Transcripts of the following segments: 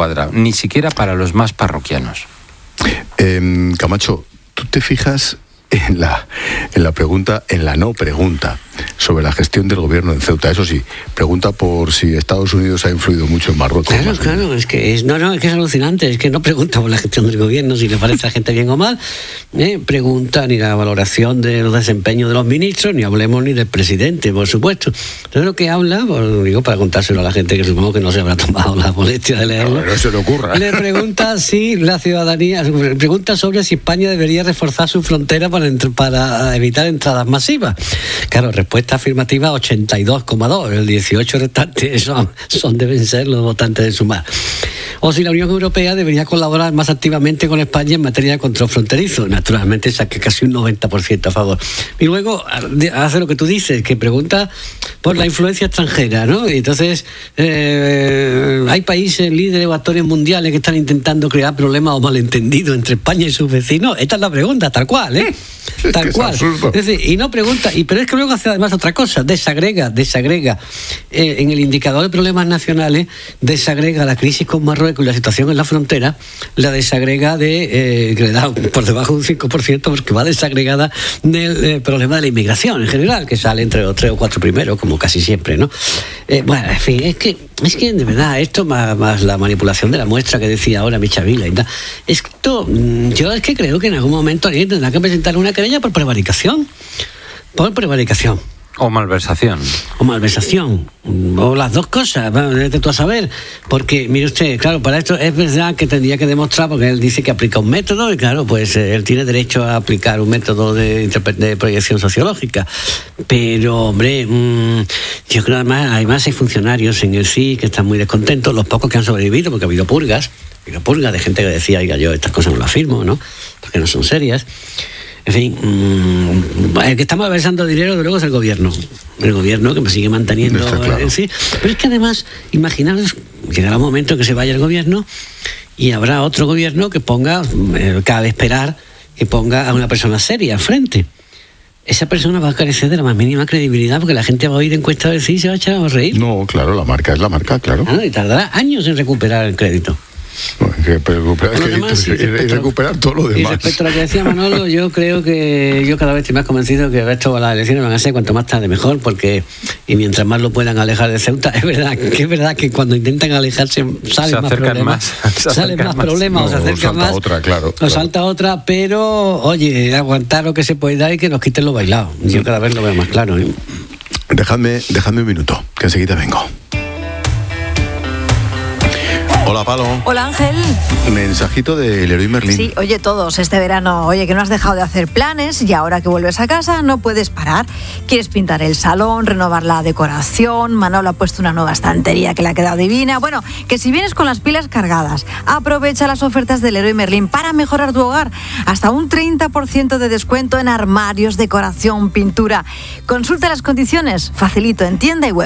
cuadra, ni siquiera para los más parroquianos. Camacho, ¿tú te fijas en la pregunta, en la no pregunta sobre la gestión del gobierno en Ceuta? Eso sí, pregunta por si Estados Unidos ha influido mucho en Marruecos. Claro, es que es alucinante, es que no pregunta por la gestión del gobierno, si le parece a la gente bien o mal, pregunta ni la valoración de los desempeños de los ministros, ni hablemos ni del presidente, por supuesto. Entonces lo que habla, digo, para contárselo a la gente que supongo que no se habrá tomado la molestia de leerlo, no se le ocurra. Le pregunta si la ciudadanía, pregunta sobre si España debería reforzar su frontera para evitar entradas masivas. Claro, respuesta afirmativa 82,2, el 18 restante deben ser los votantes de Sumar. O si la Unión Europea debería colaborar más activamente con España en materia de control fronterizo. Naturalmente saque casi un 90% a favor. Y luego hace lo que tú dices, que pregunta por la influencia extranjera, ¿no? Y entonces hay países líderes o actores mundiales que están intentando crear problemas o malentendidos entre España y sus vecinos. Esta es la pregunta, tal cual, ¿eh? Tal cual. Es decir, y no pregunta, pero es que luego hace además otra cosa, desagrega en el indicador de problemas nacionales, desagrega la crisis con Marruecos y la situación en la frontera, la desagrega que le da por debajo de un 5%, porque va desagregada del problema de la inmigración en general, que sale entre los 3 o 4 primeros, como casi siempre, ¿no? Bueno, en fin, es que de verdad, esto más la manipulación de la muestra que decía ahora Michavila y tal, yo es que creo que en algún momento alguien tendrá que presentar una querella por prevaricación. O malversación. O las dos cosas, vete tú a saber. Porque, mire usted, claro, para esto es verdad que tendría que demostrar, porque él dice que aplica un método, y claro, pues él tiene derecho a aplicar un método de proyección sociológica. Pero, hombre, yo creo además hay funcionarios en el CSIC que están muy descontentos, los pocos que han sobrevivido, porque ha habido purgas de gente que decía, oiga, yo estas cosas no las firmo, ¿no? Porque no son serias. En fin, el que está malversando dinero, de luego, es el gobierno. El gobierno que me sigue manteniendo. Claro. Sí. Pero es que además, imaginaros, llegará un momento que se vaya el gobierno y habrá otro gobierno que ponga, cabe esperar, que ponga a una persona seria al frente. Esa persona va a carecer de la más mínima credibilidad, porque la gente va a oír encuestas de sí y se va a echar a reír. No, claro, la marca es la marca, claro. Y tardará años en recuperar el crédito. Recuperar todo lo demás. Y respecto a lo que decía Manolo, yo creo que yo cada vez estoy más convencido que esto, las elecciones van a ser cuanto más tarde mejor, porque y mientras más lo puedan alejar de Ceuta, es verdad que cuando intentan alejarse salen más problemas, o se acercan más, o salta otra, pero oye, aguantar lo que se puede dar y que nos quiten lo bailado. Yo cada vez lo veo más claro, ¿eh? Dejadme un minuto, que enseguida vengo. Hola, Palo. Hola, Ángel. Mensajito de Leroy Merlin. Sí, oye, todos este verano, que no has dejado de hacer planes y ahora que vuelves a casa no puedes parar. Quieres pintar el salón, renovar la decoración, Manolo ha puesto una nueva estantería que le ha quedado divina. Bueno, que si vienes con las pilas cargadas, aprovecha las ofertas de Leroy Merlin para mejorar tu hogar. Hasta un 30% de descuento en armarios, decoración, pintura. Consulta las condiciones, facilito en tienda y web.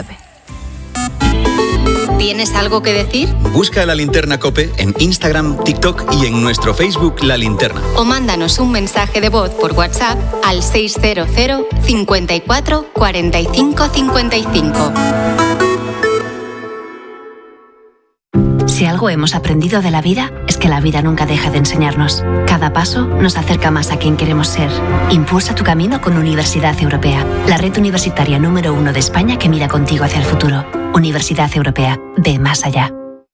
¿Tienes algo que decir? Busca La Linterna COPE en Instagram, TikTok y en nuestro Facebook La Linterna. O mándanos un mensaje de voz por WhatsApp al 600 54 45 55. Si algo hemos aprendido de la vida, es que la vida nunca deja de enseñarnos. Cada paso nos acerca más a quien queremos ser. Impulsa tu camino con Universidad Europea, la red universitaria número 1 de España que mira contigo hacia el futuro. Universidad Europea, ve más allá.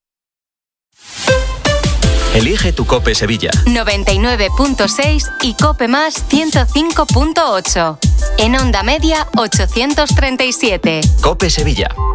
Elige tu COPE Sevilla. 99.6 y COPE Más 105.8. En onda media 837. COPE Sevilla.